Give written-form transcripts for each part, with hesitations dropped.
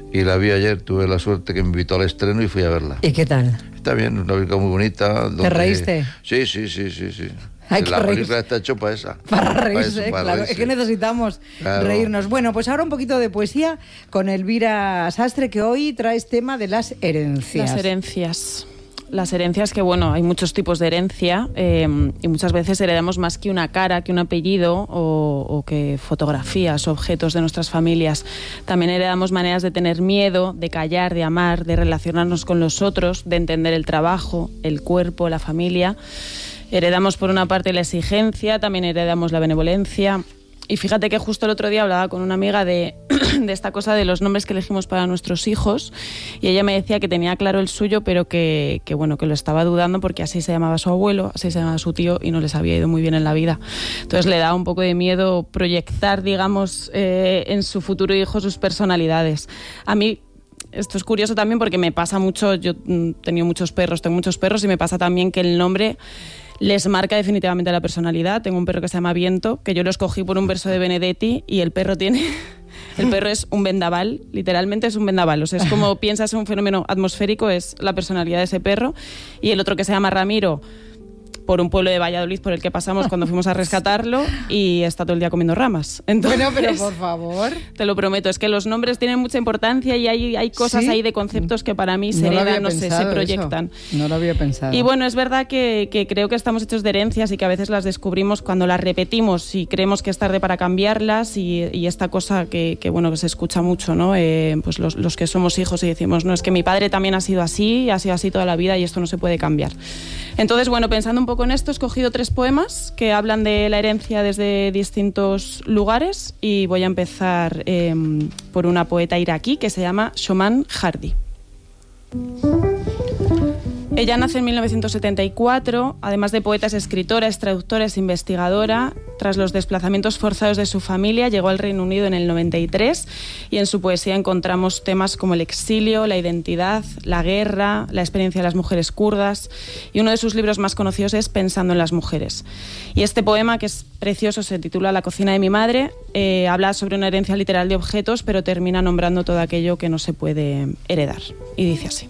y la vi ayer, tuve la suerte que me invitó al estreno y fui a verla. ¿Y qué tal? Está bien, una película muy bonita. ¿Te reíste? Sí. Hay que la reírse. película está hecha para esa. Para reírse, para claro. reírse. Es que necesitamos reírnos. Bueno, pues ahora un poquito de poesía con Elvira Sastre, que hoy traes tema de las herencias. Las herencias que, bueno, hay muchos tipos de herencia y muchas veces heredamos más que una cara, que un apellido o que fotografías, objetos de nuestras familias. También heredamos maneras de tener miedo, de callar, de amar, de relacionarnos con los otros, de entender el trabajo, el cuerpo, la familia. Heredamos por una parte la exigencia, también heredamos la benevolencia. Y fíjate que justo el otro día hablaba con una amiga de esta cosa de los nombres que elegimos para nuestros hijos y ella me decía que tenía claro el suyo, pero que lo estaba dudando porque así se llamaba su abuelo, así se llamaba su tío y no les había ido muy bien en la vida. Entonces le da un poco de miedo proyectar, digamos, en su futuro hijo sus personalidades. A mí esto es curioso también porque me pasa mucho, yo tengo muchos perros y me pasa también que el nombre les marca definitivamente la personalidad. Tengo un perro que se llama Viento, que yo lo escogí por un verso de Benedetti y el perro es un vendaval, literalmente es un vendaval. O sea, es como piensas en un fenómeno atmosférico, es la personalidad de ese perro. Y el otro que se llama Ramiro, por un pueblo de Valladolid por el que pasamos cuando fuimos a rescatarlo y está todo el día comiendo ramas. Entonces, bueno, pero por favor. Te lo prometo, es que los nombres tienen mucha importancia y hay cosas ahí de conceptos que para mí se heredan, se proyectan. Eso. No lo había pensado. Y bueno, es verdad que creo que estamos hechos de herencias y que a veces las descubrimos cuando las repetimos y creemos que es tarde para cambiarlas y esta cosa que se escucha mucho, ¿no? Pues los que somos hijos y decimos, no, es que mi padre también ha sido así toda la vida y esto no se puede cambiar. Entonces, bueno, pensando un poco en esto, he escogido 3 poemas que hablan de la herencia desde distintos lugares y voy a empezar por una poeta iraquí que se llama Shoman Hardy. Ella nace en 1974, además de poeta es escritora, es traductora, es investigadora. Tras los desplazamientos forzados de su familia, llegó al Reino Unido en el 93 y en su poesía encontramos temas como el exilio, la identidad, la guerra, la experiencia de las mujeres kurdas y uno de sus libros más conocidos es Pensando en las mujeres. Y este poema, que es precioso, se titula La cocina de mi madre, habla sobre una herencia literal de objetos, pero termina nombrando todo aquello que no se puede heredar. Y dice así.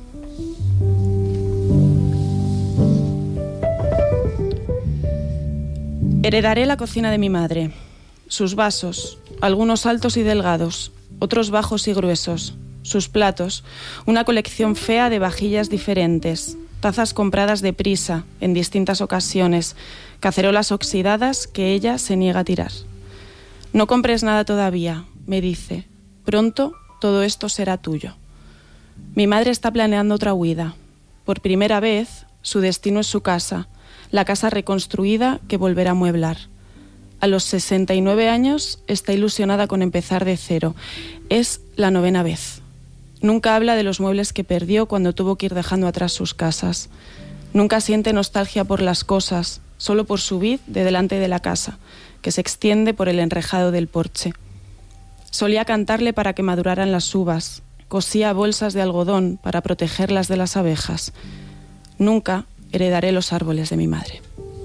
Heredaré la cocina de mi madre, sus vasos, algunos altos y delgados, otros bajos y gruesos, sus platos, una colección fea de vajillas diferentes, tazas compradas deprisa, en distintas ocasiones, cacerolas oxidadas que ella se niega a tirar. No compres nada todavía, me dice, pronto todo esto será tuyo. Mi madre está planeando otra huida. Por primera vez, su destino es su casa, la casa reconstruida que volverá a mueblar. A los 69 años está ilusionada con empezar de cero. Es la 9ª vez. Nunca habla de los muebles que perdió cuando tuvo que ir dejando atrás sus casas. Nunca siente nostalgia por las cosas, solo por su vid de delante de la casa, que se extiende por el enrejado del porche. Solía cantarle para que maduraran las uvas. Cosía bolsas de algodón para protegerlas de las abejas. Nunca heredaré los árboles de mi madre.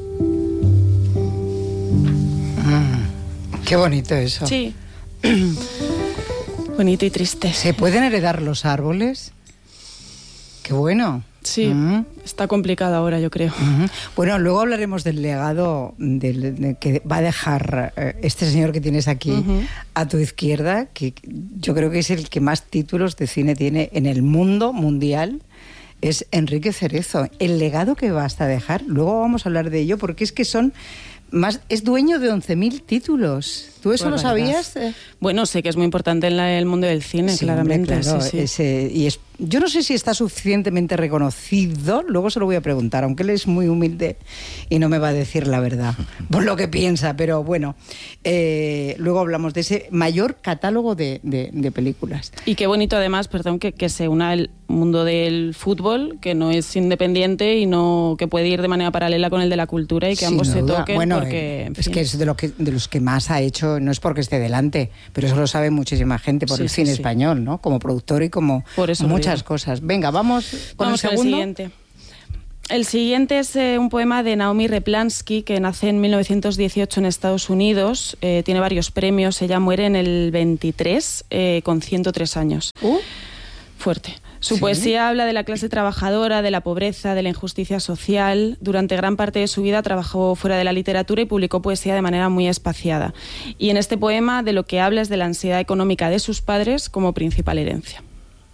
Qué bonito eso. Sí. Bonito y triste. ¿Se pueden heredar los árboles? Qué bueno. Sí, está complicado ahora, yo creo. Bueno, luego hablaremos del legado que va a dejar este señor que tienes aquí a tu izquierda, que yo creo que es el que más títulos de cine tiene en el mundo mundial. Es Enrique Cerezo. El legado que vas a dejar, luego vamos a hablar de ello, porque es que es dueño de 11.000 títulos. ¿Tú eso lo sabías? Bueno, sé que es muy importante en el mundo del cine, sí, claramente. Hombre, claro, sí. Yo no sé si está suficientemente reconocido, luego se lo voy a preguntar, aunque él es muy humilde y no me va a decir la verdad por lo que piensa, pero bueno, luego hablamos de ese mayor catálogo de películas. Y qué bonito además, perdón, que se una el mundo del fútbol, que no es independiente y no que puede ir de manera paralela con el de la cultura y que ambos se toquen. Bueno, porque, es que es de los que más ha hecho, no es porque esté delante, pero eso lo sabe muchísima gente por el cine español, ¿no? Como productor y como muchas cosas. Venga, vamos con el siguiente. El siguiente es un poema de Naomi Replansky, que nace en 1918 en Estados Unidos. Tiene varios premios. Ella muere en el 23 con 103 años. Fuerte. Su ¿Sí? poesía habla de la clase trabajadora, de la pobreza, de la injusticia social. Durante gran parte de su vida trabajó fuera de la literatura y publicó poesía de manera muy espaciada. Y en este poema de lo que habla es de la ansiedad económica de sus padres como principal herencia.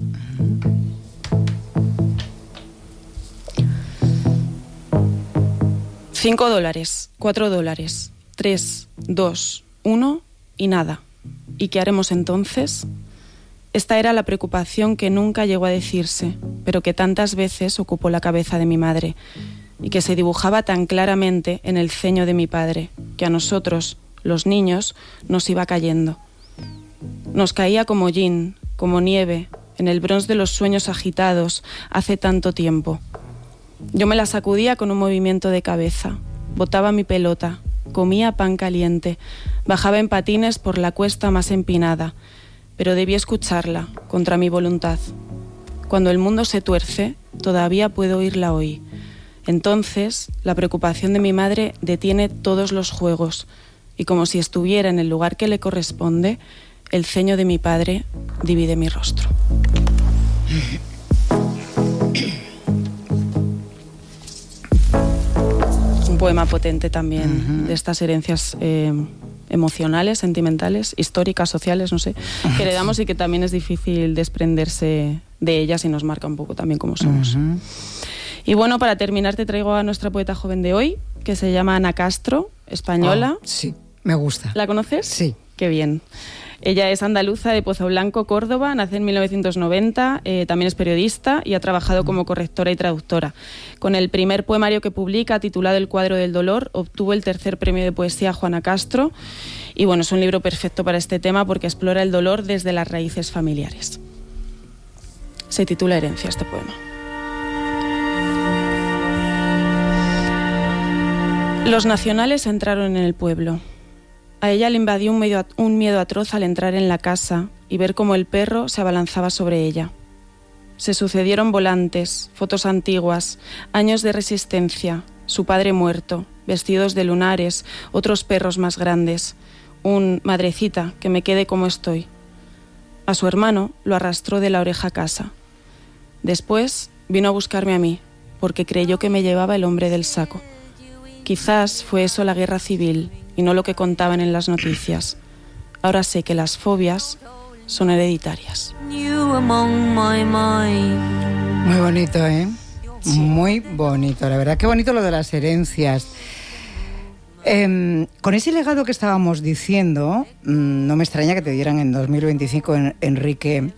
$5, $4, 3, 2, 1 y nada. ¿Y qué haremos entonces? Esta era la preocupación que nunca llegó a decirse, pero que tantas veces ocupó la cabeza de mi madre y que se dibujaba tan claramente en el ceño de mi padre, que a nosotros, los niños, nos iba cayendo. Nos caía como hollín, como nieve, en el bronce de los sueños agitados hace tanto tiempo. Yo me la sacudía con un movimiento de cabeza, botaba mi pelota, comía pan caliente, bajaba en patines por la cuesta más empinada, pero debí escucharla, contra mi voluntad. Cuando el mundo se tuerce, todavía puedo oírla hoy. Entonces, la preocupación de mi madre detiene todos los juegos, y como si estuviera en el lugar que le corresponde, el ceño de mi padre divide mi rostro. Un poema potente también, de estas herencias emocionales, sentimentales, históricas, sociales, no sé, que heredamos y que también es difícil desprenderse de ellas y nos marca un poco también cómo somos. Y bueno, para terminar te traigo a nuestra poeta joven de hoy, que se llama Ana Castro, española. Sí, me gusta. ¿La conoces? Sí. Qué bien. Ella es andaluza de Pozoblanco, Córdoba, nace en 1990, también es periodista y ha trabajado como correctora y traductora. Con el primer poemario que publica, titulado El cuadro del dolor, obtuvo el tercer premio de poesía Juana Castro. Y bueno, es un libro perfecto para este tema porque explora el dolor desde las raíces familiares. Se titula Herencia este poema. Los nacionales entraron en el pueblo. A ella le invadió un miedo atroz al entrar en la casa y ver cómo el perro se abalanzaba sobre ella. Se sucedieron volantes, fotos antiguas, años de resistencia, su padre muerto, vestidos de lunares, otros perros más grandes, un madrecita, que me quede como estoy. A su hermano lo arrastró de la oreja a casa. Después vino a buscarme a mí, porque creyó que me llevaba el hombre del saco. Quizás fue eso la guerra civil y no lo que contaban en las noticias. Ahora sé que las fobias son hereditarias. Muy bonito, ¿eh? Sí. Muy bonito. La verdad, qué bonito lo de las herencias. Con ese legado que estábamos diciendo, no me extraña que te dieran en 2025 Enrique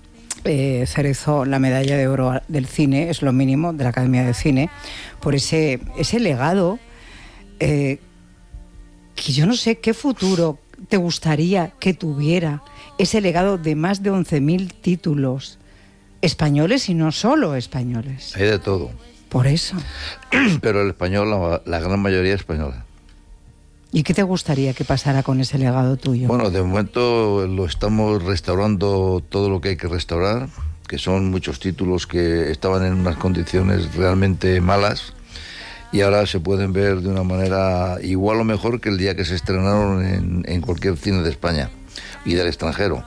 Cerezo la medalla de oro del cine, es lo mínimo, de la Academia de Cine, por ese legado que yo no sé qué futuro te gustaría que tuviera ese legado de más de 11.000 títulos españoles y no solo españoles. Hay de todo. Por eso. Pero el español, la gran mayoría es española. ¿Y qué te gustaría que pasara con ese legado tuyo? Bueno, de momento lo estamos restaurando todo lo que hay que restaurar, que son muchos títulos que estaban en unas condiciones realmente malas y ahora se pueden ver de una manera igual o mejor que el día que se estrenaron en cualquier cine de España y del extranjero.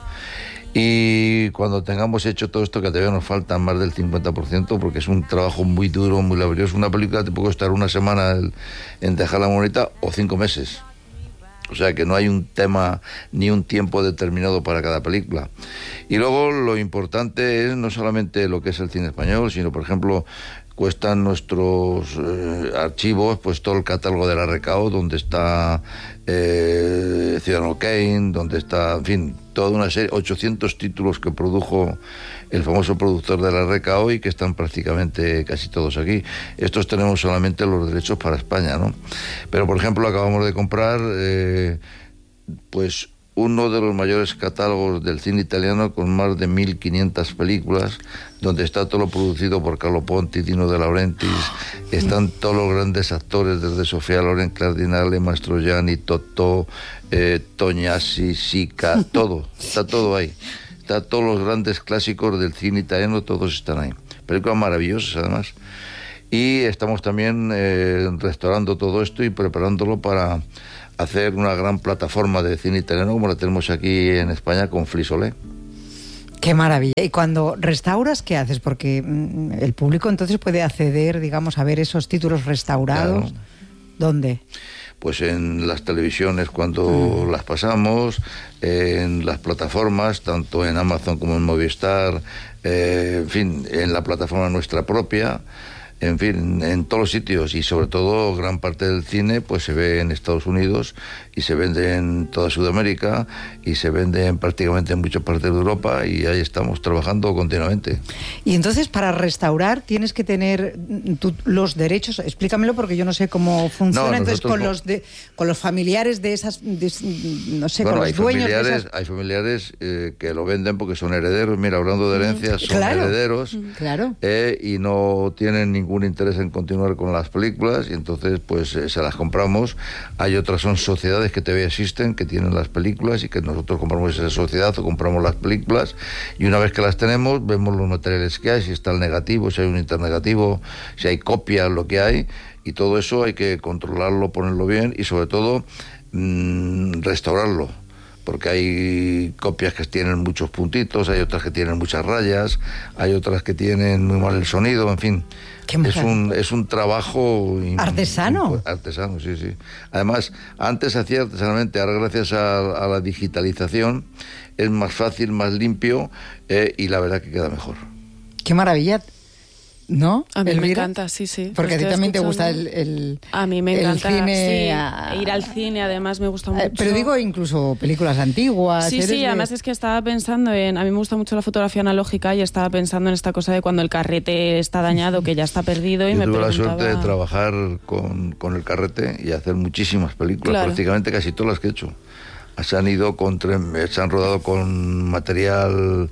Y cuando tengamos hecho todo esto, que todavía nos falta más del 50%, porque es un trabajo muy duro, muy laborioso. Una película te puede costar una semana en dejarla bonita o 5 meses. O sea que no hay un tema ni un tiempo determinado para cada película. Y luego lo importante es no solamente lo que es el cine español, sino, por ejemplo, cuestan nuestros archivos, pues todo el catálogo de la RKO, donde está Ciudadano Kane, donde está, en fin, toda una serie, 800 títulos que produjo el famoso productor de la RKO y que están prácticamente casi todos aquí. Estos tenemos solamente los derechos para España, ¿no? Pero, por ejemplo, acabamos de comprar, pues, uno de los mayores catálogos del cine italiano con más de 1.500 películas, donde está todo lo producido por Carlo Ponti, Dino De Laurentiis, están todos los grandes actores, desde Sofía Loren Cardinale, Mastroianni, Totò, Tognazzi, Sica, todo, está todo ahí. Está todos los grandes clásicos del cine italiano, todos están ahí. Películas maravillosas, además. Y estamos también restaurando todo esto y preparándolo para hacer una gran plataforma de cine italiano como la tenemos aquí en España con Flisolé. Qué maravilla. Y cuando restauras, ¿qué haces? Porque el público entonces puede acceder, digamos, a ver esos títulos restaurados. Claro. ¿Dónde? Pues en las televisiones cuando las pasamos, en las plataformas, tanto en Amazon como en Movistar, en fin, en la plataforma nuestra propia, en fin, en todos los sitios, y sobre todo gran parte del cine pues se ve en Estados Unidos y se vende en toda Sudamérica y se vende prácticamente en muchas partes de Europa, y ahí estamos trabajando continuamente. Y entonces para restaurar tienes que tener los derechos, explícamelo porque yo no sé cómo funciona. No, entonces con los familiares de esas, no sé, bueno, con los dueños de esas... Hay familiares que lo venden porque son herederos. Mira, hablando de herencias, son herederos, claro. Y no tienen ningún interés en continuar con las películas, y entonces pues se las compramos. Hay otras, son sociedades que todavía existen, que tienen las películas, y que nosotros compramos esa sociedad o compramos las películas, y una vez que las tenemos vemos los materiales que hay, si está el negativo, si hay un internegativo, si hay copias, lo que hay, y todo eso hay que controlarlo, ponerlo bien, y sobre todo restaurarlo, porque hay copias que tienen muchos puntitos, hay otras que tienen muchas rayas, hay otras que tienen muy mal el sonido, en fin. Es un trabajo artesano. Artesano, sí, sí. Además, antes se hacía artesanalmente, ahora gracias a la digitalización es más fácil, más limpio, y la verdad que queda mejor. Qué maravilla. ¿No? A mí Elvira? me encanta, sí, sí. Porque a ti también escuchando. te gusta el A mí me encanta, cine, sí, ir al cine, además me gusta mucho. Pero digo incluso películas antiguas. Sí, además es que estaba pensando en... A mí me gusta mucho la fotografía analógica y estaba pensando en esta cosa de cuando el carrete está dañado, que ya está perdido, y Yo me tuve preguntaba... la suerte de trabajar con el carrete y hacer muchísimas películas, claro. Prácticamente casi todas las que he hecho. Se han rodado con material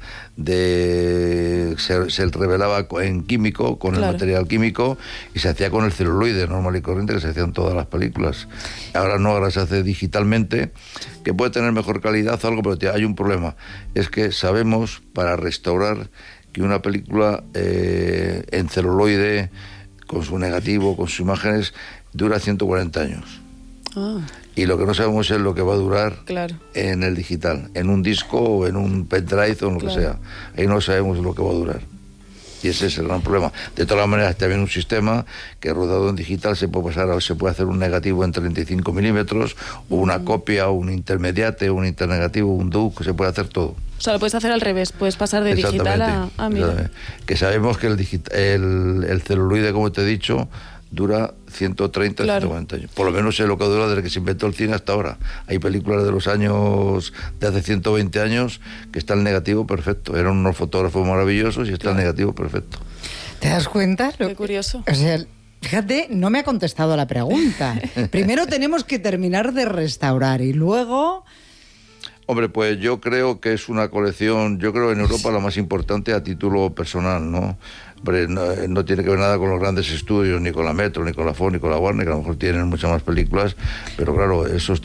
se revelaba en químico, con el material químico, y se hacía con el celuloide normal y corriente, que se hacían todas las películas. Ahora no, ahora se hace digitalmente, que puede tener mejor calidad o algo, pero hay un problema, es que sabemos para restaurar que una película en celuloide, con su negativo, con sus imágenes, dura 140 años. Y lo que no sabemos es lo que va a durar en el digital, en un disco o en un pendrive o en lo que sea. Ahí no sabemos lo que va a durar. Y ese es el gran problema. De todas maneras, también un sistema que rodado en digital se puede hacer un negativo en 35 milímetros, o una copia, o un intermediate, o un internegativo, un DUC, se puede hacer todo. O sea, lo puedes hacer al revés, puedes pasar de digital a mira. Que sabemos que el celuloide, como te he dicho, dura 130, 140 años. Por lo menos es lo que dura desde que se inventó el cine hasta ahora. Hay películas de hace 120 años que está el negativo perfecto. Eran unos fotógrafos maravillosos y está el negativo perfecto. ¿Te das cuenta? Qué curioso. O sea, fíjate, no me ha contestado la pregunta. Primero tenemos que terminar de restaurar y luego... Hombre, pues yo creo que es una colección, yo creo en Europa la más importante a título personal, ¿no? Hombre, no tiene que ver nada con los grandes estudios, ni con la Metro, ni con la Ford, ni con la Warner, que a lo mejor tienen muchas más películas, pero claro, esos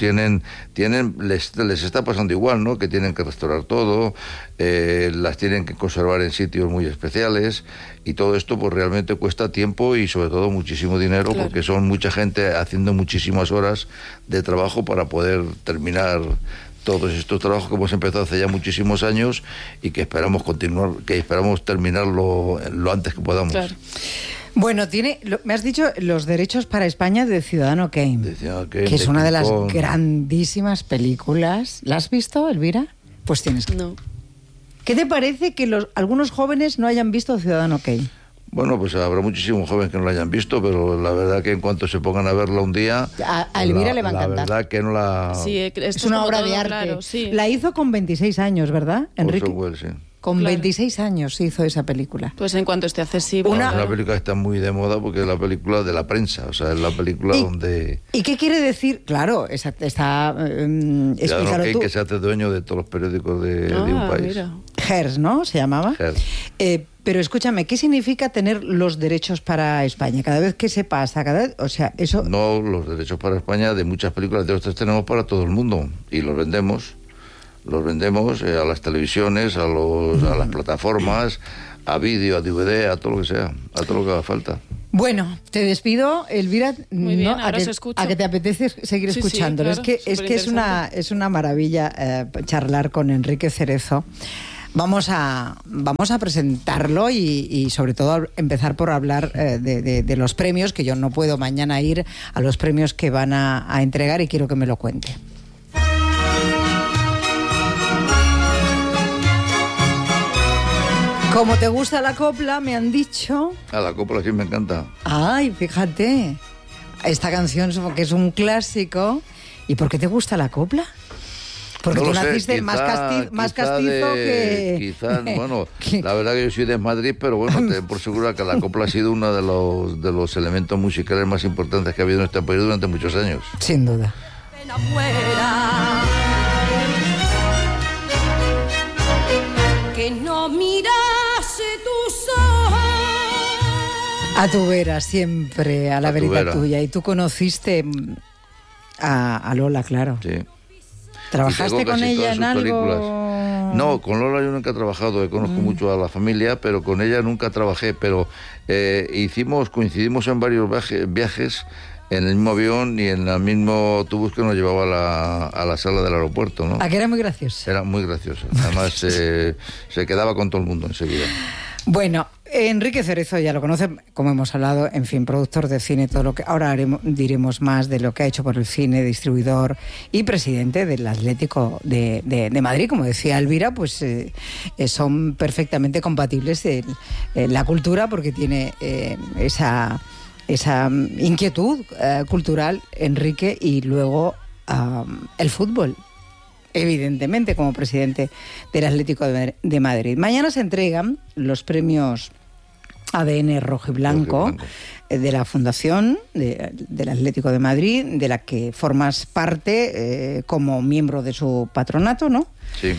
les está pasando igual, ¿no? Que tienen que restaurar todo, las tienen que conservar en sitios muy especiales, y todo esto pues realmente cuesta tiempo y sobre todo muchísimo dinero, porque son mucha gente haciendo muchísimas horas de trabajo para poder terminar todos estos trabajos que hemos empezado hace ya muchísimos años y que esperamos terminarlo lo antes que podamos. Claro. Bueno, me has dicho los derechos para España de Ciudadano Kane, que es una de las grandísimas películas. ¿La has visto, Elvira? Pues tienes que... No. ¿Qué te parece que algunos jóvenes no hayan visto Ciudadano Kane? Bueno, pues habrá muchísimos jóvenes que no la hayan visto, pero la verdad que en cuanto se pongan a verla un día... A Elvira le va a encantar. La verdad que no la... Sí, es una obra de arte. Claro, sí. La hizo con 26 años, ¿verdad, Enrique? Sí. Con 26 años hizo esa película. Pues en cuanto esté accesible. Es una película que está muy de moda porque es la película de la prensa, o sea, es la película donde... ¿Y qué quiere decir? Claro, está explícalo tú. Que se hace dueño de todos los periódicos de un país. Mira. Hers, ¿no? Se llamaba. Hers. Pero escúchame, ¿qué significa tener los derechos para España? Cada vez que se pasa, o sea, eso... No, los derechos para España de muchas películas de otras tenemos para todo el mundo y los vendemos. Los vendemos a las televisiones, a las plataformas, a vídeo, a DVD, a todo lo que sea, a todo lo que haga falta. Bueno, te despido, Elvira. Muy bien, ¿no? ahora os escucho. A que te apetece seguir escuchándolo. Sí, claro, es que es una maravilla charlar con Enrique Cerezo. Vamos a presentarlo y sobre todo empezar por hablar de los premios, que yo no puedo mañana ir a los premios que van a entregar y quiero que me lo cuente. Como te gusta la copla, me han dicho... A la copla sí me encanta. Ay, fíjate, esta canción que es un clásico. ¿Y por qué te gusta la copla? Porque no tú sé, naciste quizá, más castizo que... Quizás, bueno, la verdad que yo soy de Madrid, pero bueno, te por seguro que la copla ha sido uno de los elementos musicales más importantes que ha habido en este país durante muchos años. Sin duda. Que no mirase tus ojos. A tu vera, siempre, a la verita tuya. Y tú conociste a Lola, claro. Sí. ¿Trabajaste con ella en algo? Películas. No, con Lola yo nunca he trabajado, conozco mucho a la familia, pero con ella nunca trabajé, pero coincidimos en varios viajes en el mismo avión y en el mismo autobús que nos llevaba a la sala del aeropuerto, ¿no? ¿A que era muy gracioso? Era muy gracioso, además se quedaba con todo el mundo enseguida. Bueno, Enrique Cerezo ya lo conoce, como hemos hablado, en fin, productor de cine, todo lo que ahora diremos más de lo que ha hecho por el cine, distribuidor y presidente del Atlético de Madrid. Como decía Elvira, pues son perfectamente compatibles la cultura, porque tiene esa inquietud cultural, Enrique, y luego el fútbol, evidentemente, como presidente del Atlético de Madrid. Mañana se entregan los premios ADN Rojo y Blanco de la Fundación del Atlético de Madrid, de la que formas parte como miembro de su patronato, ¿no? Sí.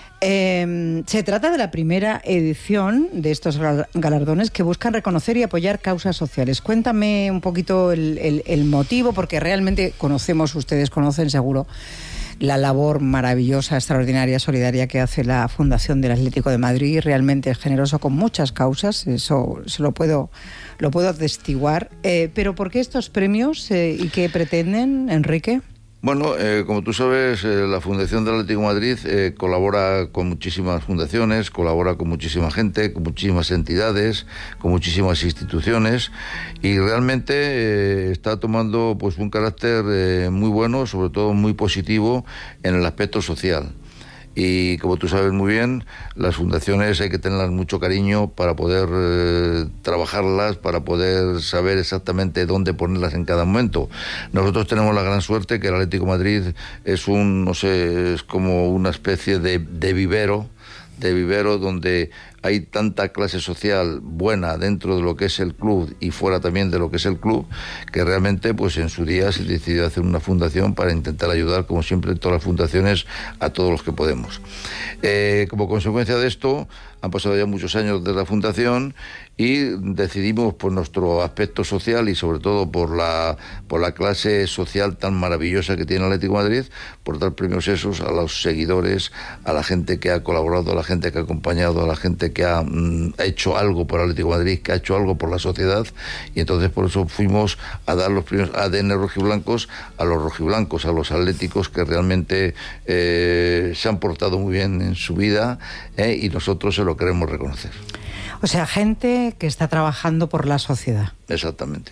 Se trata de la primera edición de estos galardones que buscan reconocer y apoyar causas sociales. Cuéntame un poquito el motivo, porque realmente ustedes conocen seguro la labor maravillosa, extraordinaria, solidaria que hace la Fundación del Atlético de Madrid, realmente generoso con muchas causas, eso se lo puedo atestiguar. Pero ¿por qué estos premios y qué pretenden, Enrique? Bueno, como tú sabes, la Fundación del Atlético de Madrid colabora con muchísimas fundaciones, colabora con muchísima gente, con muchísimas entidades, con muchísimas instituciones, y realmente está tomando pues un carácter muy bueno, sobre todo muy positivo en el aspecto social. Y como tú sabes muy bien, las fundaciones hay que tenerlas mucho cariño para poder trabajarlas, para poder saber exactamente dónde ponerlas en cada momento. Nosotros tenemos la gran suerte que el Atlético de Madrid es es como una especie de vivero donde hay tanta clase social buena dentro de lo que es el club y fuera también de lo que es el club, que realmente pues en su día se decidió hacer una fundación para intentar ayudar, como siempre todas las fundaciones, a todos los que podemos. Como consecuencia de esto, han pasado ya muchos años desde la fundación y decidimos, por nuestro aspecto social y sobre todo por la clase social tan maravillosa que tiene el Atlético de Madrid, por dar premios esos a los seguidores, a la gente que ha colaborado, a la gente que ha acompañado, a la gente que ha hecho algo por el Atlético de Madrid, que ha hecho algo por la sociedad, y entonces por eso fuimos a dar los premios ADN rojiblancos a los rojiblancos, a los atléticos que realmente se han portado muy bien en su vida, y nosotros se lo queremos reconocer. O sea, gente que está trabajando por la sociedad. Exactamente.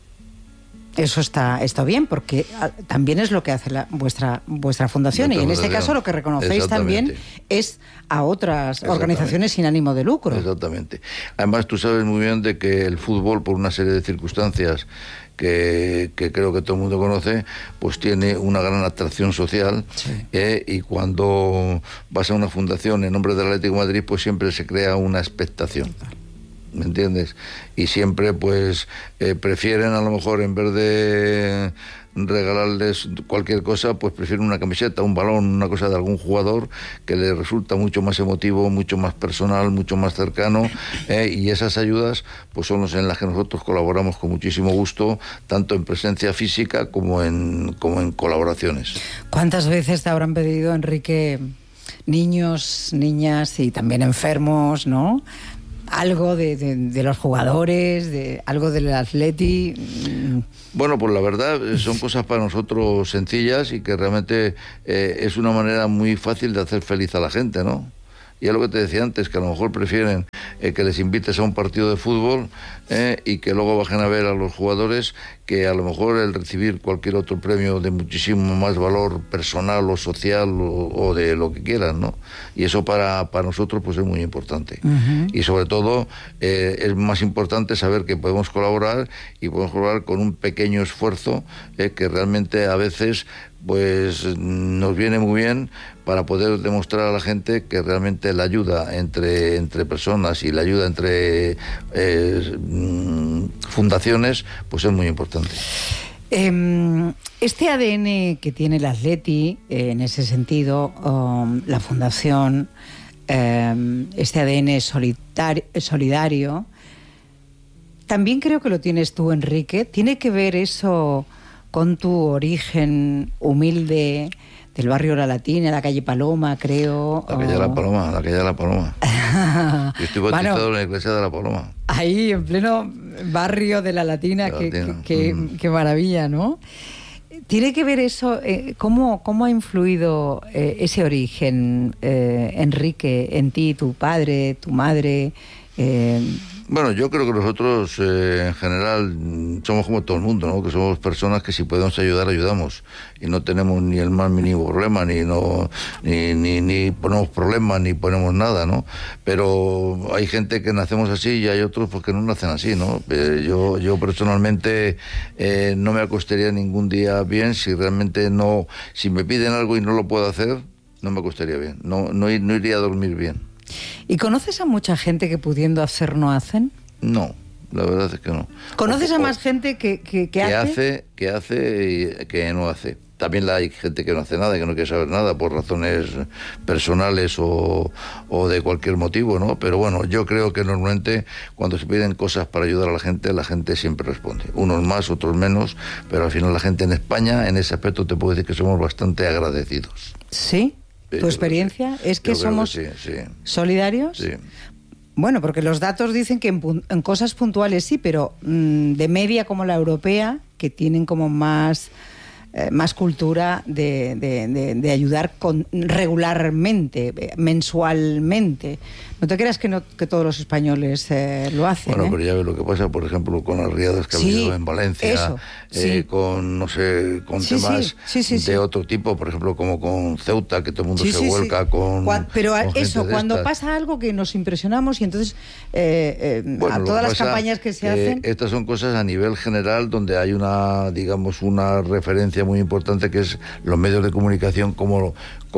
Eso está bien, porque también es lo que hace vuestra fundación, y en este caso lo que reconocéis también es a otras organizaciones sin ánimo de lucro. Exactamente. Además, tú sabes muy bien de que el fútbol, por una serie de circunstancias que creo que todo el mundo conoce, pues tiene una gran atracción social, sí. Y cuando vas a una fundación en nombre del Atlético de Madrid, pues siempre se crea una expectación. ¿Me entiendes? Y siempre pues prefieren, a lo mejor, en vez de regalarles cualquier cosa, pues prefieren una camiseta, un balón, una cosa de algún jugador que les resulta mucho más emotivo, mucho más personal, mucho más cercano, y esas ayudas pues son las en las que nosotros colaboramos con muchísimo gusto, tanto en presencia física como en colaboraciones. ¿Cuántas veces te habrán pedido, Enrique, niños, niñas y también enfermos, ¿no?, algo de los jugadores, algo del Atleti? Bueno, pues la verdad son cosas para nosotros sencillas y que realmente es una manera muy fácil de hacer feliz a la gente, ¿no? Y es lo que te decía antes, que a lo mejor prefieren que les invites a un partido de fútbol y que luego bajen a ver a los jugadores, que a lo mejor el recibir cualquier otro premio de muchísimo más valor personal o social o de lo que quieran, ¿no? Y eso para nosotros pues es muy importante. Y sobre todo es más importante saber que podemos colaborar y podemos colaborar con un pequeño esfuerzo que realmente a veces pues nos viene muy bien para poder demostrar a la gente que realmente la ayuda entre personas y la ayuda entre fundaciones pues es muy importante. Este ADN que tiene el Atleti, en ese sentido, la fundación, este ADN solidario, también creo que lo tienes tú, Enrique. ¿Tiene que ver eso con tu origen humilde del barrio La Latina, la calle Paloma, creo? La calle de la Paloma. Yo estoy bautizado en la iglesia de La Paloma. Ahí, en pleno barrio de La Latina, qué maravilla, ¿no? ¿Tiene que ver eso? ¿Cómo ha influido ese origen, Enrique, en ti, tu padre, tu madre? Bueno, yo creo que nosotros en general somos como todo el mundo, ¿no? Que somos personas que si podemos ayudar, ayudamos. Y no tenemos ni el más mínimo problema, ni ponemos problemas, ni ponemos nada, ¿no? Pero hay gente que nacemos así y hay otros pues, que no nacen así, ¿no? Yo personalmente no me acostaría ningún día bien si realmente no... Si me piden algo y no lo puedo hacer, no me acostaría bien. No iría a dormir bien. ¿Y conoces a mucha gente que pudiendo hacer no hacen? No, la verdad es que no. ¿Conoces a más gente que hace? Que hace y que no hace. También hay gente que no hace nada, que no quiere saber nada por razones personales o de cualquier motivo, ¿no? Pero bueno, yo creo que normalmente cuando se piden cosas para ayudar a la gente siempre responde. Unos más, otros menos, pero al final la gente en España, en ese aspecto te puedo decir que somos bastante agradecidos. ¿Sí? ¿Tu experiencia es que somos solidarios? Sí. Bueno, porque los datos dicen que en cosas puntuales sí, pero de media como la europea, que tienen como más cultura de ayudar regularmente, mensualmente. No te creas que todos los españoles lo hacen. Bueno, pero ya ves lo que pasa, por ejemplo, con las riadas que ha habido en Valencia, con, no sé, con temas de otro tipo, por ejemplo, como con Ceuta, que todo el mundo se vuelca con... Pero con eso, cuando pasa algo que nos impresionamos y entonces a todas las campañas que se hacen... Estas son cosas a nivel general donde hay una, digamos, una referencia muy importante que es los medios de comunicación, cómo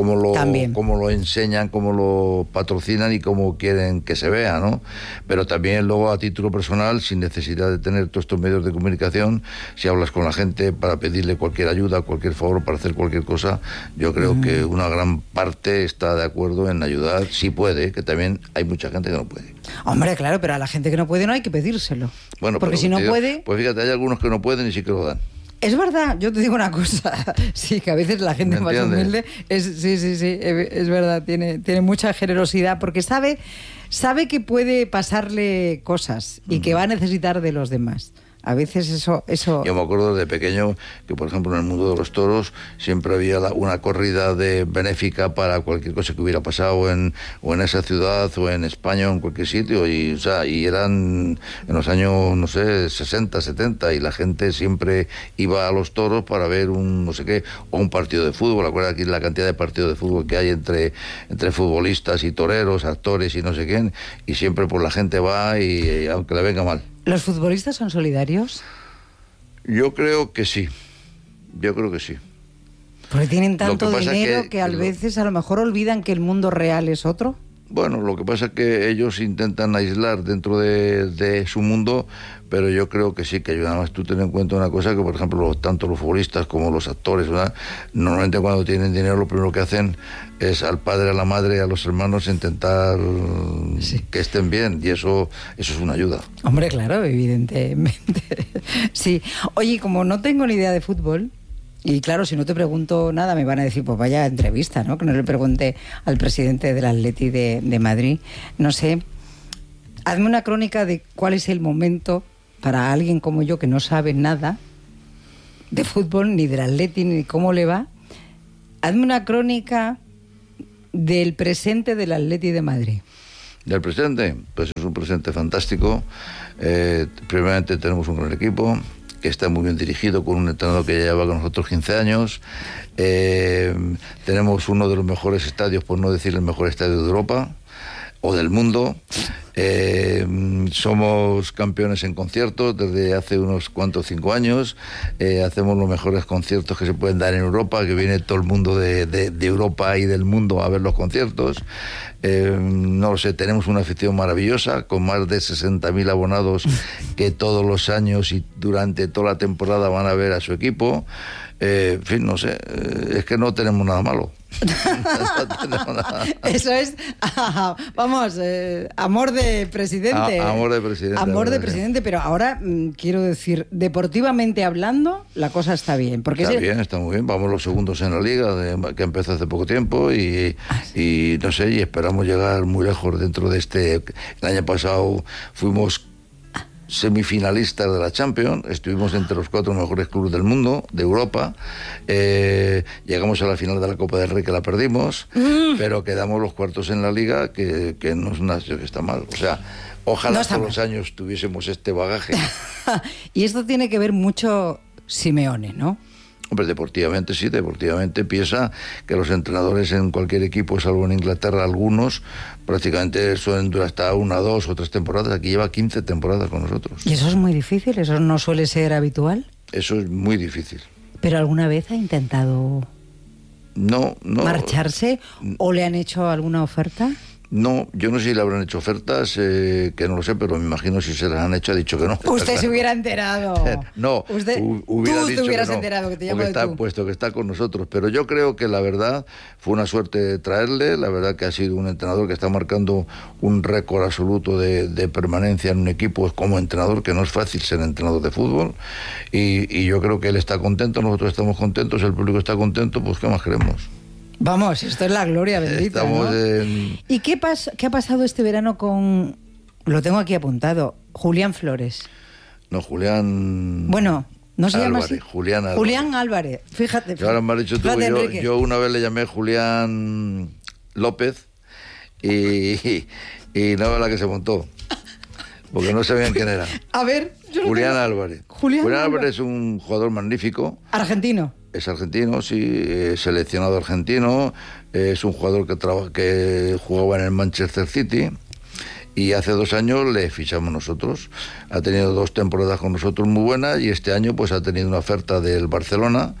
lo enseñan, cómo lo patrocinan y cómo quieren que se vea, ¿no? Pero también luego a título personal, sin necesidad de tener todos estos medios de comunicación, si hablas con la gente para pedirle cualquier ayuda, cualquier favor, para hacer cualquier cosa, yo creo que una gran parte está de acuerdo en ayudar, si puede, que también hay mucha gente que no puede. Hombre, claro, pero a la gente que no puede no hay que pedírselo. Bueno, porque si no puede... Pues fíjate, hay algunos que no pueden y sí que lo dan. Es verdad, yo te digo una cosa, sí, que a veces la gente más humilde es verdad, tiene mucha generosidad porque sabe que puede pasarle cosas y que va a necesitar de los demás. A veces eso... Yo me acuerdo de pequeño que, por ejemplo, en el mundo de los toros siempre había una corrida benéfica para cualquier cosa que hubiera pasado o en esa ciudad o en España o en cualquier sitio. Y eran en los años, no sé, 60, 70 y la gente siempre iba a los toros para ver un no sé qué, o un partido de fútbol. Acuérdate aquí la cantidad de partidos de fútbol que hay entre futbolistas y toreros, actores y no sé quién. Y siempre pues la gente va y aunque le venga mal. ¿Los futbolistas son solidarios? Yo creo que sí. Porque tienen tanto dinero que a veces a lo mejor olvidan que el mundo real es otro. Bueno, lo que pasa es que ellos intentan aislar dentro de su mundo, pero yo creo que sí que ayuda. Además, tú ten en cuenta una cosa, que por ejemplo, tanto los futbolistas como los actores, ¿verdad? Normalmente cuando tienen dinero lo primero que hacen es al padre, a la madre, a los hermanos intentar que estén bien, y eso es una ayuda. Hombre, claro, evidentemente. Sí. Oye, como no tengo ni idea de fútbol, y claro, si no te pregunto nada, me van a decir, pues vaya entrevista, ¿no? Que no le pregunté al presidente del Atleti de Madrid. No sé, hazme una crónica de cuál es el momento para alguien como yo, que no sabe nada de fútbol, ni del Atleti, ni cómo le va. Hazme una crónica del presente del Atleti de Madrid? Del presente, pues es un presente fantástico. Primeramente tenemos un gran equipo que está muy bien dirigido, con un entrenador que ya lleva con nosotros 15 años. Tenemos uno de los mejores estadios, por no decir el mejor estadio de Europa o del mundo. Somos campeones en conciertos desde hace unos cuantos 5 años. Hacemos los mejores conciertos que se pueden dar en Europa, que viene todo el mundo de Europa y del mundo a ver los conciertos. No lo sé, tenemos una afición maravillosa con más de 60.000 abonados que todos los años y durante toda la temporada van a ver a su equipo. En fin, no sé, es que no tenemos nada malo. No tenemos nada. Eso es, vamos, amor de presidente. Amor de presidente. Amor de presidente, pero ahora quiero decir, deportivamente hablando, la cosa está bien. Porque está bien, está muy bien. Vamos los segundos en la liga, que empezó hace poco tiempo, y no sé, y esperamos llegar muy lejos dentro de este. El año pasado fuimos semifinalistas de la Champions, estuvimos entre los 4 mejores clubes del mundo, de Europa, llegamos a la final de la Copa del Rey, que la perdimos, pero quedamos los cuartos en la Liga, que no es una acción que está mal. O sea, ojalá no todos los años tuviésemos este bagaje. Y esto tiene que ver mucho Simeone, ¿no? Hombre, deportivamente sí, deportivamente piensa que los entrenadores en cualquier equipo, salvo en Inglaterra algunos, prácticamente suelen durar hasta 1, 2 o 3 temporadas. Aquí lleva 15 temporadas con nosotros. ¿Y eso es muy difícil? ¿Eso no suele ser habitual? Eso es muy difícil. ¿Pero alguna vez ha intentado marcharse o le han hecho alguna oferta? No, yo no sé si le habrán hecho ofertas, que no lo sé, pero me imagino si se las han hecho, ha dicho que no. Usted se hubiera enterado. No, usted, hubiera tú dicho te hubieras que no, enterado, que te llamo de tú. Puesto que está con nosotros. Pero yo creo que la verdad fue una suerte traerle, la verdad que ha sido un entrenador que está marcando un récord absoluto de permanencia en un equipo como entrenador, que no es fácil ser entrenador de fútbol, y yo creo que él está contento, nosotros estamos contentos, el público está contento, pues ¿qué más queremos? Vamos, esto es la gloria bendita. Estamos, ¿no? ¿Y qué ha pasado este verano con, lo tengo aquí apuntado, Julián Flores? No, Julián... Bueno, no se llama así. Julián Álvarez. Julián Álvarez, fíjate. Ahora me has dicho tú, yo una vez le llamé Julián López y no era la que se montó, porque no sabían quién era. A ver, Julián Álvarez. Julián Álvarez es un jugador magnífico. Argentino. Es argentino, sí, seleccionado argentino, es un jugador que jugaba en el Manchester City y hace 2 años le fichamos nosotros. Ha tenido 2 temporadas con nosotros muy buenas y este año pues ha tenido una oferta del Barcelona,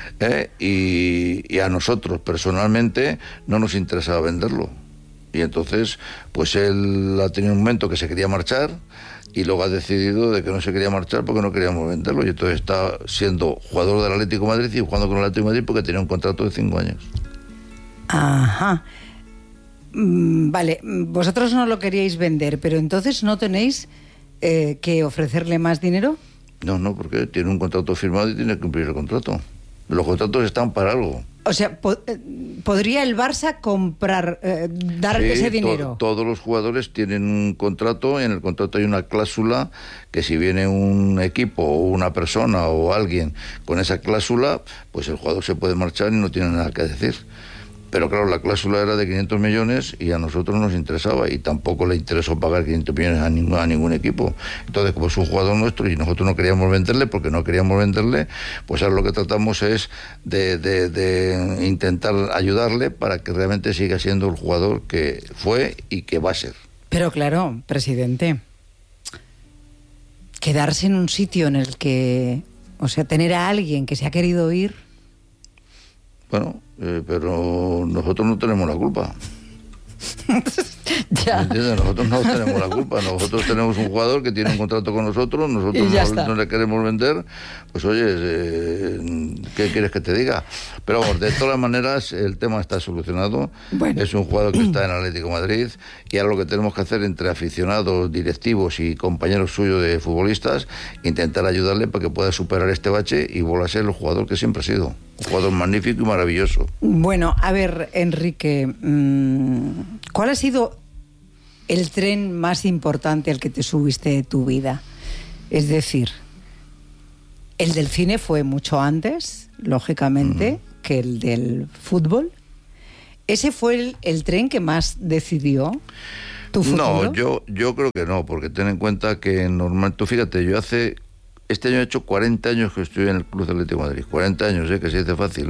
y a nosotros personalmente no nos interesaba venderlo. Y entonces pues él ha tenido un momento que se quería marchar, y luego ha decidido de que no se quería marchar porque no queríamos venderlo, y entonces está siendo jugador del Atlético de Madrid y jugando con el Atlético de Madrid porque tenía un contrato de 5 años. Ajá. Vale, vosotros no lo queríais vender, pero entonces ¿no tenéis que ofrecerle más dinero? No, porque tiene un contrato firmado y tiene que cumplir el contrato. Los contratos están para algo. O sea, ¿podría el Barça comprar, dar ese dinero? Todos los jugadores tienen un contrato, y en el contrato hay una cláusula que si viene un equipo o una persona o alguien con esa cláusula, pues el jugador se puede marchar y no tiene nada que decir. Pero claro, la cláusula era de 500 millones y a nosotros nos interesaba, y tampoco le interesó pagar 500 millones a ningún equipo. Entonces, como es un jugador nuestro y nosotros no queríamos venderle, pues ahora lo que tratamos es de intentar ayudarle para que realmente siga siendo el jugador que fue y que va a ser. Pero claro, presidente, quedarse en un sitio en el que, o sea, tener a alguien que se ha querido ir... Bueno, pero nosotros no tenemos la culpa. Ya. ¿Entiendes? Nosotros no tenemos la culpa. Nosotros tenemos un jugador que tiene un contrato con nosotros, nosotros no le queremos vender. Pues oye, ¿qué quieres que te diga? Pero vamos, de todas maneras el tema está solucionado. Bueno. Es un jugador que está en Atlético de Madrid, y ahora lo que tenemos que hacer entre aficionados, directivos y compañeros suyos de futbolistas, intentar ayudarle para que pueda superar este bache y vuelva a ser el jugador que siempre ha sido. Un jugador magnífico y maravilloso. Bueno, a ver, Enrique, ¿cuál ha sido el tren más importante al que te subiste de tu vida? Es decir, el del cine fue mucho antes, lógicamente, que el del fútbol. ¿Ese fue el tren que más decidió tu futuro? No, yo creo que no, porque ten en cuenta que normal, tú fíjate, este año he hecho 40 años que estoy en el Club Atlético de Madrid. 40 años, que se dice fácil,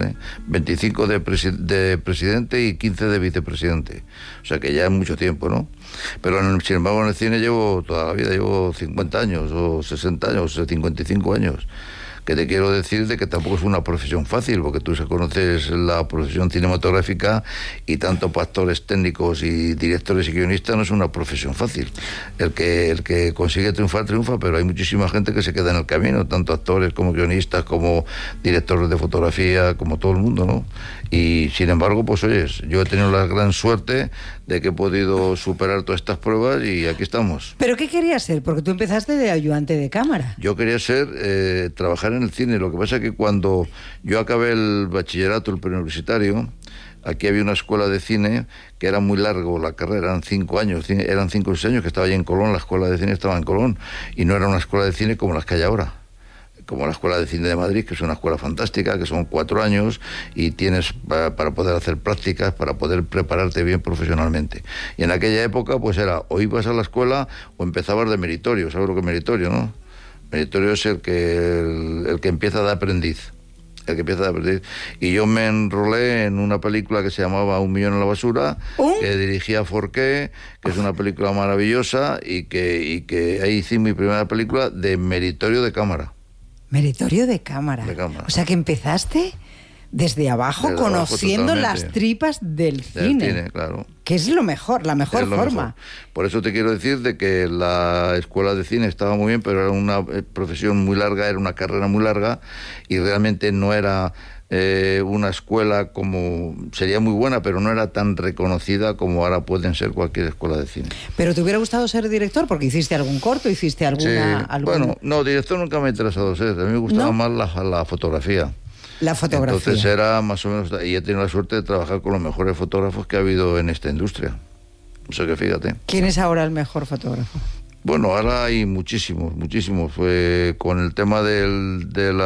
25 de presidente y 15 de vicepresidente. O sea que ya es mucho tiempo, ¿no? Pero sin embargo en el cine llevo toda la vida, llevo 50 años, o 60 años, o 55 años. Que te quiero decir de que tampoco es una profesión fácil, porque tú conoces la profesión cinematográfica y tanto para actores técnicos y directores y guionistas no es una profesión fácil. El que consigue triunfar, triunfa, pero hay muchísima gente que se queda en el camino, tanto actores como guionistas, como directores de fotografía, como todo el mundo, ¿no? Y sin embargo, pues oyes, yo he tenido la gran suerte de que he podido superar todas estas pruebas y aquí estamos. ¿Pero qué querías ser? Porque tú empezaste de ayudante de cámara. Yo quería trabajar en el cine. Lo que pasa es que cuando yo acabé el bachillerato, el preuniversitario, aquí había una escuela de cine que era muy largo la carrera, eran 5 años, eran 5 o 6 años que estaba allí en Colón, la escuela de cine estaba en Colón, y no era una escuela de cine como las que hay ahora, como la Escuela de Cine de Madrid, que es una escuela fantástica, que son 4 años y tienes para poder hacer prácticas, para poder prepararte bien profesionalmente. Y en aquella época pues era, o ibas a la escuela o empezabas de meritorio. ¿Sabes lo que es meritorio, no? Meritorio es el que empieza de aprendiz. El que empieza de aprendiz. Y yo me enrolé en una película que se llamaba Un millón en la basura, que dirigía Forqué, que es una película maravillosa y que ahí hice mi primera película de meritorio de cámara. Meritorio de cámara. O sea que empezaste desde abajo, conociendo las tripas del cine, claro. Que es lo mejor, la mejor forma. Mejor. Por eso te quiero decir de que la escuela de cine estaba muy bien, pero era una profesión muy larga, era una carrera muy larga y realmente no era una escuela como... Sería muy buena, pero no era tan reconocida como ahora pueden ser cualquier escuela de cine. ¿Pero te hubiera gustado ser director? Porque hiciste algún corto, hiciste alguna... Sí. Bueno, no, director nunca me ha interesado ser. A mí me gustaba más la fotografía. La fotografía. Entonces era más o menos... Y he tenido la suerte de trabajar con los mejores fotógrafos que ha habido en esta industria. O sea que fíjate. ¿Quién es ahora el mejor fotógrafo? Bueno, ahora hay muchísimos. Con el tema del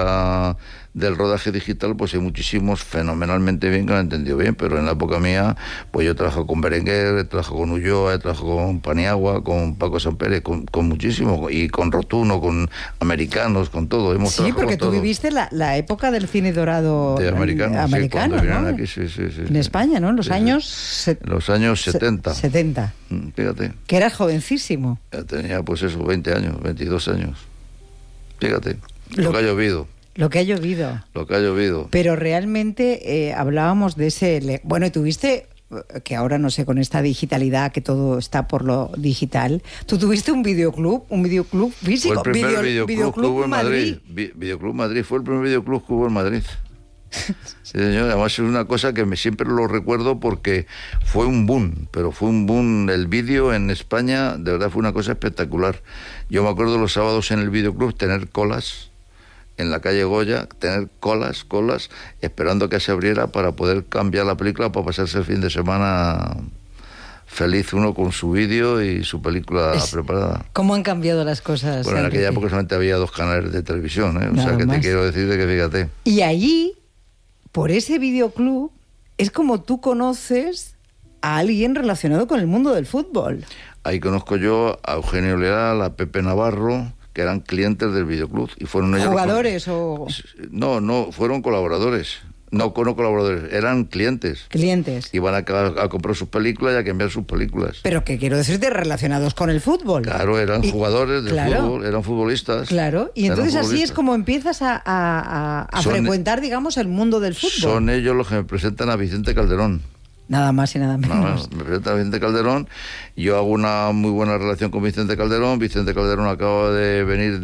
rodaje digital, pues hay muchísimos fenomenalmente bien que lo han entendido bien, pero en la época mía, pues yo he trabajado con Berenguer, he trabajado con Ulloa, he trabajado con Paniagua, con Paco Sampere, con muchísimimo, y con Rotuno, con americanos, con todo. Sí, porque tú viviste la época del cine dorado de americano, sí, ¿no? ¿no? Aquí, sí. En España, ¿no? En los años... Los años 70. 70. Fíjate. Que eras jovencísimo. Ya tenía, pues eso, 20 años, 22 años. Fíjate, lo que ha llovido. Lo que ha llovido. Lo que ha llovido. Pero realmente hablábamos de ese... Bueno, y tuviste, que ahora no sé, con esta digitalidad, que todo está por lo digital, tú tuviste un videoclub físico. Fue el primer videoclub que hubo en Madrid. Videoclub Madrid, fue el primer videoclub que hubo en Madrid. Sí, señor. Además es una cosa que siempre lo recuerdo porque fue un boom, pero fue un boom. El vídeo en España, de verdad fue una cosa espectacular. Yo me acuerdo los sábados en el videoclub tener colas en la calle Goya, tener colas, esperando que se abriera para poder cambiar la película, para pasarse el fin de semana feliz uno con su vídeo y su película preparada. ¿Cómo han cambiado las cosas? Bueno, en aquella época solamente había 2 canales de televisión, O sea que te quiero decir de que fíjate. Y allí, por ese videoclub, es como tú conoces a alguien relacionado con el mundo del fútbol. Ahí conozco yo a Eugenio Leal, a Pepe Navarro, que eran clientes del videoclub. Y fueron ellos ¿jugadores o...? No, fueron colaboradores. No colaboradores, eran clientes. Clientes. Iban a comprar sus películas y a cambiar sus películas. Pero que quiero decirte, relacionados con el fútbol. Claro, eran jugadores del fútbol, eran futbolistas. Claro, y entonces así es como empiezas a frecuentar, digamos, el mundo del fútbol. Son ellos los que me presentan a Vicente Calderón. Nada más y nada menos. Me presenta a Vicente Calderón. Yo hago una muy buena relación con Vicente Calderón. Vicente Calderón acaba de venir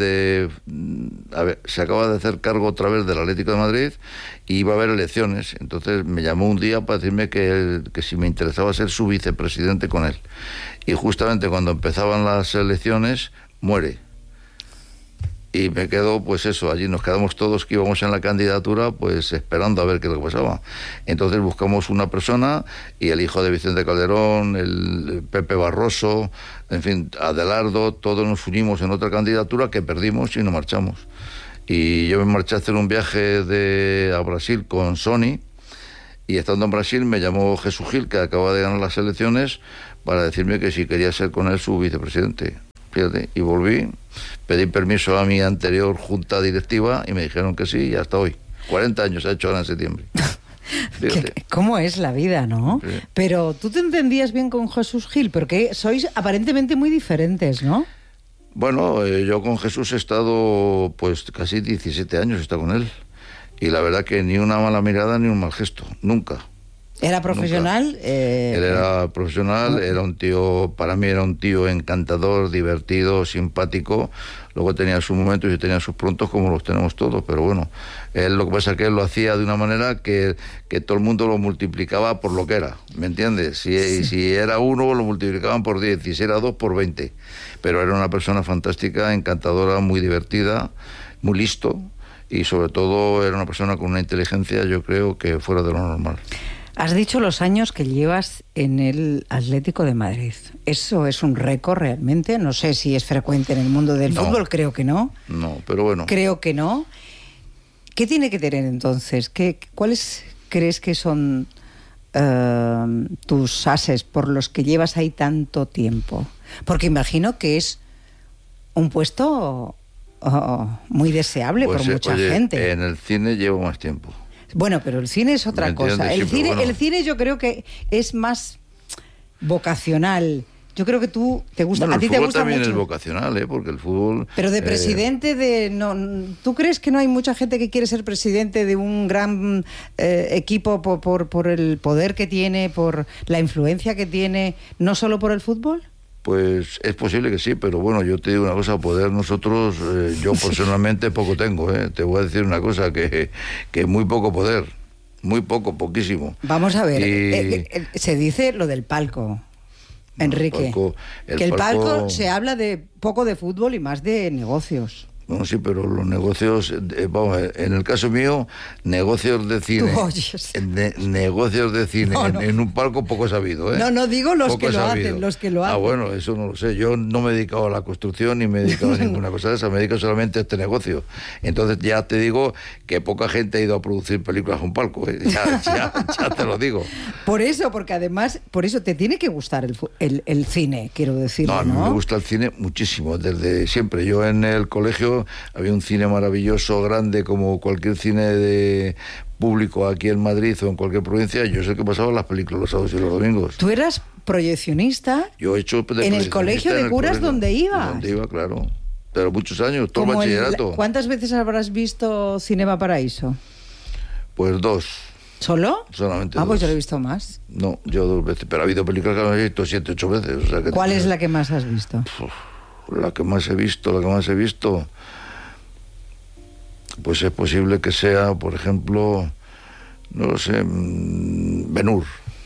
se acaba de hacer cargo otra vez del Atlético de Madrid y iba a haber elecciones. Entonces me llamó un día para decirme que si me interesaba ser su vicepresidente con él. Y justamente cuando empezaban las elecciones, muere. Y me quedo, pues eso, allí nos quedamos todos que íbamos en la candidatura, pues esperando a ver qué es lo que pasaba. Entonces buscamos una persona y el hijo de Vicente Calderón, el Pepe Barroso, en fin, Adelardo, todos nos unimos en otra candidatura que perdimos y nos marchamos. Y yo me marché a hacer un viaje a Brasil con Sony Y estando en Brasil me llamó Jesús Gil, que acaba de ganar las elecciones, para decirme que si quería ser con él su vicepresidente. Fíjate, y volví, pedí permiso a mi anterior junta directiva y me dijeron que sí, y hasta hoy. 40 años ha hecho ahora en septiembre. ¿Cómo es la vida, no? Sí. Pero tú te entendías bien con Jesús Gil, porque sois aparentemente muy diferentes, ¿no? Bueno, yo con Jesús he estado pues casi 17 años, he estado con él. Y la verdad que ni una mala mirada ni un mal gesto, nunca. ¿Era profesional? Él era profesional, era un tío, para mí era un tío encantador, divertido, simpático. Luego tenía sus momentos y tenía sus prontos como los tenemos todos, pero bueno, él lo que pasa es que él lo hacía de una manera que todo el mundo lo multiplicaba por lo que era, ¿me entiendes? Si era 1 lo multiplicaban por 10, y si era 2 por 20. Pero era una persona fantástica, encantadora, muy divertida, muy listo y sobre todo era una persona con una inteligencia, yo creo que fuera de lo normal. Has dicho los años que llevas en el Atlético de Madrid. ¿Eso es un récord realmente? No sé si es frecuente en el mundo del fútbol, creo que no. No, pero bueno. Creo que no. ¿Qué tiene que tener entonces? ¿Cuáles crees que son tus ases por los que llevas ahí tanto tiempo? Porque imagino que es un puesto muy deseable por mucha gente. En el cine llevo más tiempo. Bueno, pero el cine es otra cosa. El cine yo creo que es más vocacional. Yo creo que tú te gusta. Bueno, a ti te gusta también mucho. Es vocacional, porque el fútbol. Pero de presidente ¿tú crees que no hay mucha gente que quiere ser presidente de un gran equipo por el poder que tiene, por la influencia que tiene, no solo por el fútbol? Pues es posible que sí, pero bueno, yo te digo una cosa, poder nosotros, yo personalmente poco tengo, te voy a decir una cosa, que muy poco poder, muy poco, poquísimo. Vamos a ver, se dice lo del palco, Enrique, que el palco se habla de poco de fútbol y más de negocios. Bueno, sí, pero los negocios, vamos, en el caso mío, negocios de cine. Tú oyes. Negocios de cine No. En un palco poco sabido, ¿eh? No digo los Poco que lo sabido. hacen, los que lo hacen. Ah, bueno, eso no lo sé. Yo no me he dedicado a la construcción ni me he dedicado a ninguna cosa de esa. Me dedico solamente a este negocio. Entonces ya te digo que poca gente ha ido a producir películas a un palco, ¿eh? Ya te lo digo. Por eso, porque además, por eso te tiene que gustar el cine, quiero decir. No, a mí me gusta el cine muchísimo, desde siempre. Yo en el colegio había un cine maravilloso, grande, como cualquier cine de público aquí en Madrid o en cualquier provincia. Yo sé que pasaba las películas los sábados y los domingos. Tú eras proyeccionista. Yo he hecho de en el colegio de curas donde ibas. Donde iba, claro. Pero muchos años, todo el bachillerato. ¿Cuántas veces habrás visto Cinema Paraíso? Pues 2. ¿Solo? Solamente pues 2. yo lo he visto más. No, yo 2 veces. Pero ha habido películas que he visto 7, 8 veces. O sea que ¿Cuál es la que más has visto? La que más he visto... Pues es posible que sea, por ejemplo, no lo sé, Ben-Hur.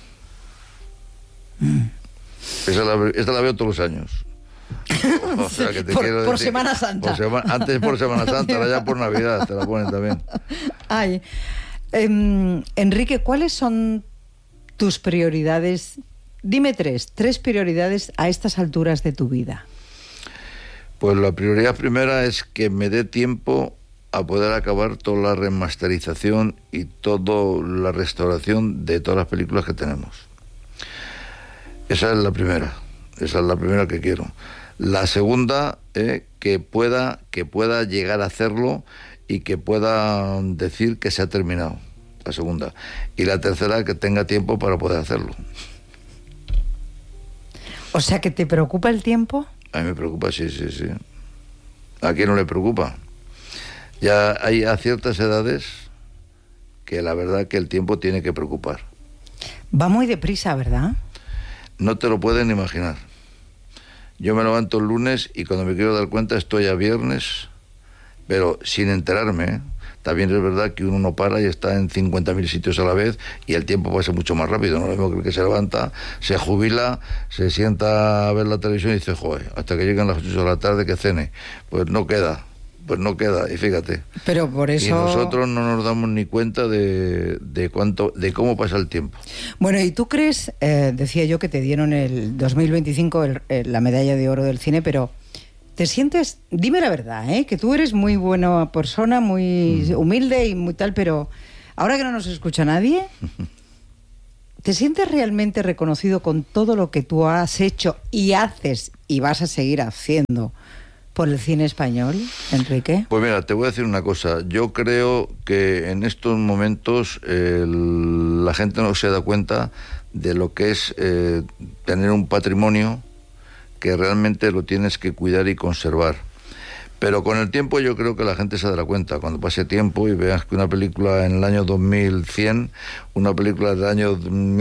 Esta la veo todos los años. O sea, que te quiero por decir, Semana Santa. Antes por Semana Santa, ahora ya por Navidad, te la ponen también. Ay, Enrique, ¿cuáles son tus prioridades? Dime tres prioridades a estas alturas de tu vida. Pues la prioridad primera es que me dé tiempo a poder acabar toda la remasterización y toda la restauración de todas las películas que tenemos. Esa es la primera que quiero. La segunda, que pueda llegar a hacerlo y que pueda decir que se ha terminado, la segunda. Y la tercera, que tenga tiempo para poder hacerlo. O sea, ¿que te preocupa el tiempo? A mí me preocupa, sí. ¿A quién no le preocupa? Ya hay a ciertas edades que la verdad que el tiempo tiene que preocupar. Va muy deprisa, ¿verdad? No te lo pueden imaginar. Yo me levanto el lunes y cuando me quiero dar cuenta estoy a viernes, pero sin enterarme, ¿eh? También es verdad que uno no para y está en 50.000 sitios a la vez y el tiempo pasa mucho más rápido. No lo mismo que el que se levanta, se jubila, se sienta a ver la televisión y dice, joder, hasta que lleguen las 8 de la tarde que cene. Pues no queda, y fíjate. Pero por eso... Y nosotros no nos damos ni cuenta de cómo pasa el tiempo. Bueno, ¿y tú crees, decía yo que te dieron el 2025 la medalla de oro del cine, pero... ¿Te sientes, dime la verdad, que tú eres muy buena persona, muy humilde y muy tal, pero ahora que no nos escucha nadie, ¿te sientes realmente reconocido con todo lo que tú has hecho y haces y vas a seguir haciendo por el cine español, Enrique? Pues mira, te voy a decir una cosa. Yo creo que en estos momentos la gente no se da cuenta de lo que es tener un patrimonio que realmente lo tienes que cuidar y conservar. Pero con el tiempo yo creo que la gente se dará cuenta, cuando pase tiempo y veas que una película en el año 2100, una película del año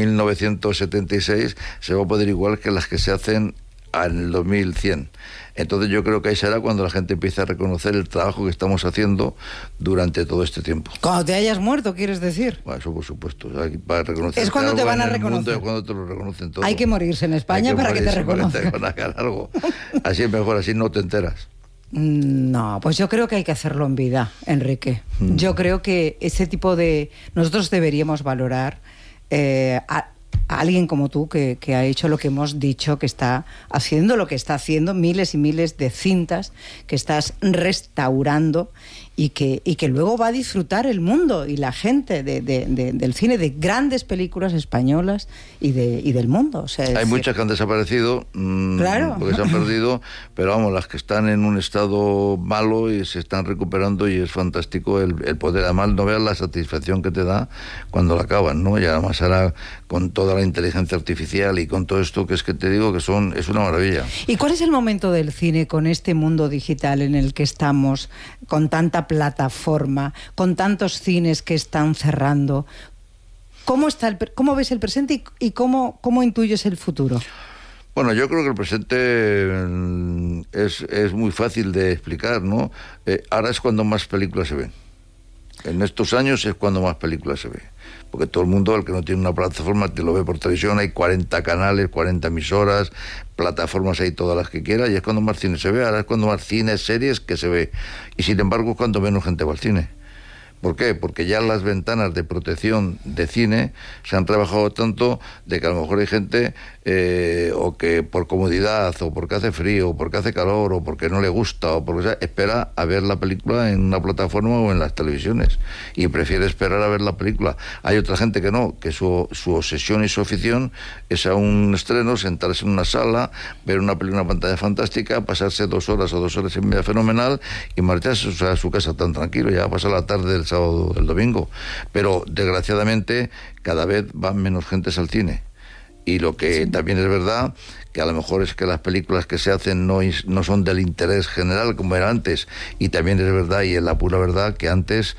1976, se va a poder igual que las que se hacen en el 2100. Entonces yo creo que ahí será cuando la gente empiece a reconocer el trabajo que estamos haciendo durante todo este tiempo. Cuando te hayas muerto, ¿quieres decir? Bueno, eso por supuesto. Para reconocer es cuando te van a reconocer. Mundo, es cuando te lo reconocen todo. Hay que morirse en España para que te reconozcan. Para que hagan algo. Así es mejor, así no te enteras. No, pues yo creo que hay que hacerlo en vida, Enrique. Yo creo que ese tipo de... Nosotros deberíamos valorar a alguien como tú que ha hecho lo que hemos dicho, que está haciendo lo que está haciendo, miles y miles de cintas que estás restaurando y que luego va a disfrutar el mundo y la gente del cine, de grandes películas españolas y del mundo. O sea, hay muchas que han desaparecido, claro, porque se han perdido, pero vamos, las que están en un estado malo y se están recuperando, y es fantástico el poder. Además, no veas la satisfacción que te da cuando la acaban, ¿no? Y además ahora con toda la inteligencia artificial y con todo esto que es que te digo que es una maravilla. ¿Y cuál es el momento del cine con este mundo digital en el que estamos, con tanta plataforma, con tantos cines que están cerrando? ¿Cómo ves el presente y cómo intuyes el futuro? Bueno, yo creo que el presente es muy fácil de explicar, ¿no? Ahora es cuando más películas se ven. En estos años es cuando más películas se ve. Porque todo el mundo, el que no tiene una plataforma, te lo ve por televisión, hay 40 canales, 40 emisoras, plataformas, hay todas las que quiera, y es cuando más cine se ve. Ahora es cuando más cine, series que se ve. Y sin embargo es cuando menos gente va al cine. ¿Por qué? Porque ya las ventanas de protección de cine se han trabajado tanto de que a lo mejor hay gente o que por comodidad, o porque hace frío, o porque hace calor, o porque no le gusta, o porque sea, espera a ver la película en una plataforma o en las televisiones, y prefiere esperar a ver la película. Hay otra gente que no, que su obsesión y su afición es a un estreno, sentarse en una sala, ver una película en una pantalla fantástica, pasarse 2 horas o 2 horas y media fenomenal y marcharse a su casa tan tranquilo, ya pasa la tarde del sábado o del domingo. Pero desgraciadamente cada vez van menos gentes al cine. Y lo que también es verdad, que a lo mejor es que las películas que se hacen no son del interés general como era antes. Y también es verdad, y es la pura verdad, que antes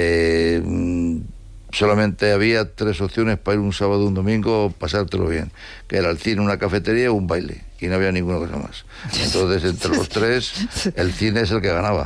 solamente había 3 opciones para ir un sábado o un domingo o pasártelo bien, que era el cine, una cafetería o un baile, y no había ninguna cosa más. Entonces, entre los 3, el cine es el que ganaba.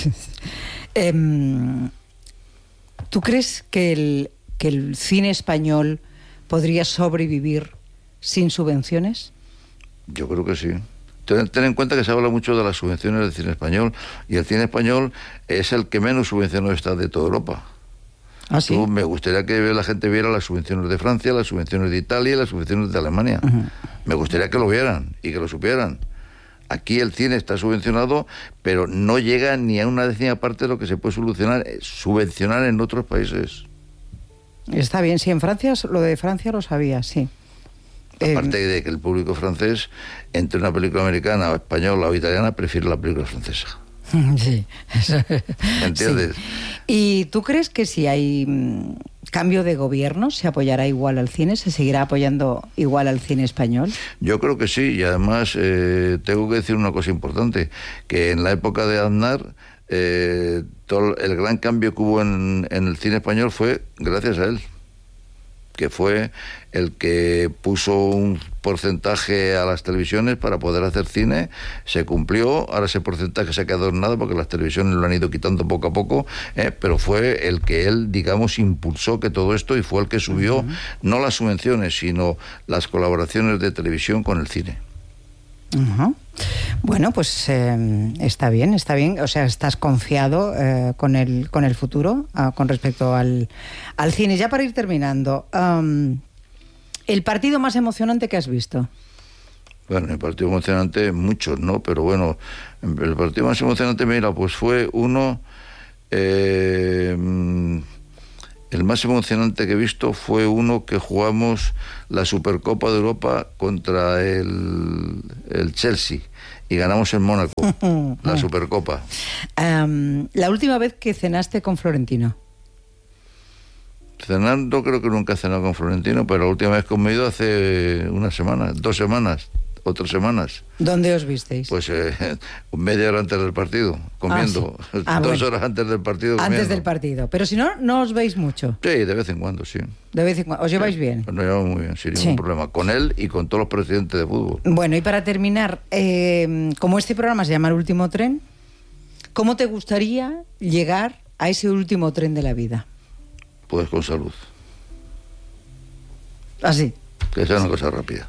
¿Tú crees que el cine español podría sobrevivir sin subvenciones? Yo creo que sí. Ten en cuenta que se habla mucho de las subvenciones del cine español, y el cine español es el que menos subvencionado está de toda Europa. ¿Ah, sí? Me gustaría que la gente viera las subvenciones de Francia, las subvenciones de Italia y las subvenciones de Alemania. Me gustaría que lo vieran y que lo supieran. Aquí el cine está subvencionado, pero no llega ni a una 10ª parte de lo que se puede subvencionar en otros países. Está bien, sí, en Francia, lo de Francia lo sabía, sí. Aparte de que el público francés, entre una película americana o española o italiana, prefiere la película francesa. Sí. ¿Entiendes? Sí. ¿Y tú crees que si hay cambio de gobierno se apoyará igual al cine? ¿Se seguirá apoyando igual al cine español? Yo creo que sí, y además tengo que decir una cosa importante, que en la época de Aznar todo el gran cambio que hubo en el cine español fue gracias a él, que fue el que puso un porcentaje a las televisiones para poder hacer cine. Se cumplió, ahora ese porcentaje se ha quedado en nada porque las televisiones lo han ido quitando poco a poco, pero fue el que él, digamos, impulsó que todo esto, y fue el que subió no las subvenciones, sino las colaboraciones de televisión con el cine. Bueno, pues está bien. O sea, estás confiado con el futuro con respecto al cine. Ya para ir terminando, ¿el partido más emocionante que has visto? Bueno, el partido emocionante, muchos, ¿no? Pero bueno, el partido más emocionante, mira, pues fue uno... el El más emocionante que he visto fue uno que jugamos la Supercopa de Europa contra el Chelsea y ganamos en Mónaco, la Supercopa. La última vez que cenaste con Florentino. Cenando creo que nunca he cenado con Florentino, pero la última vez que he comido hace unas semanas, 2 semanas o 3 semanas. ¿Dónde os visteis? Pues media hora antes del partido, comiendo. Sí. 2 bueno. horas antes del partido comiendo. Antes del partido. Pero si no, no os veis mucho. Sí, de vez en cuando, sí. De vez en cuando. ¿Os lleváis bien? Nos llevamos muy bien, sin ningún problema. Con él y con todos los presidentes de fútbol. Bueno, y para terminar, como este programa se llama El Último Tren, ¿cómo te gustaría llegar a ese último tren de la vida? Pues con salud. Así. Que sea una cosa rápida.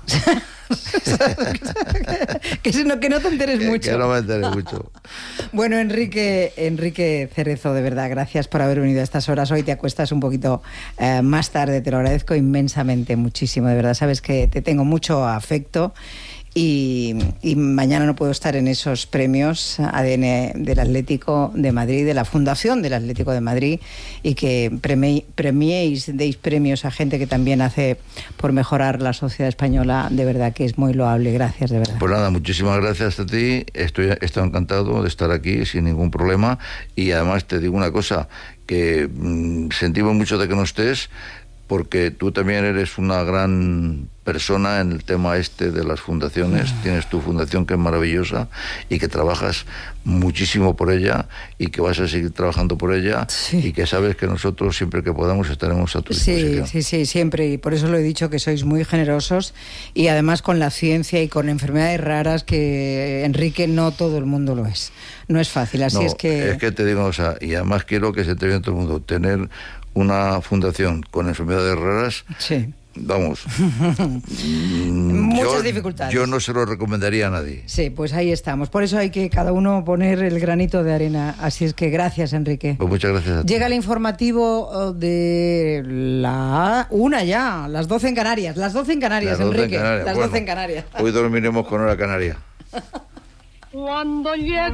que no te enteres mucho. Que no me entere mucho. Bueno, Enrique Cerezo, de verdad, gracias por haber venido a estas horas. Hoy te acuestas un poquito más tarde, te lo agradezco inmensamente, muchísimo, de verdad. Sabes que te tengo mucho afecto. Y mañana no puedo estar en esos premios ADN del Atlético de Madrid, de la Fundación del Atlético de Madrid, y que premiéis, deis premios a gente que también hace por mejorar la sociedad española. De verdad que es muy loable. Gracias, de verdad. Pues nada, muchísimas gracias a ti. Estoy encantado de estar aquí sin ningún problema. Y además te digo una cosa, que sentimos mucho de que no estés, porque tú también eres una gran persona en el tema este de las fundaciones. Tienes tu fundación, que es maravillosa y que trabajas muchísimo por ella y que vas a seguir trabajando por ella, y que sabes que nosotros siempre que podamos estaremos a tu disposición. Sí, siempre, y por eso lo he dicho, que sois muy generosos, y además con la ciencia y con enfermedades raras, que Enrique, no todo el mundo lo es. No es fácil, así es que... Es que te digo, o sea, y además quiero que se te vea en todo el mundo, tener una fundación con enfermedades raras, sí. Vamos, muchas dificultades. Yo no se lo recomendaría a nadie. Sí, pues ahí estamos. Por eso hay que cada uno poner el granito de arena. Así es que gracias, Enrique. Pues muchas gracias a ti. Llega el informativo de la 1 ya, las 12 en Canarias. Las 12 en Canarias, Enrique. Las 12 en Canarias. Hoy dormiremos con hora canaria. Cuando llega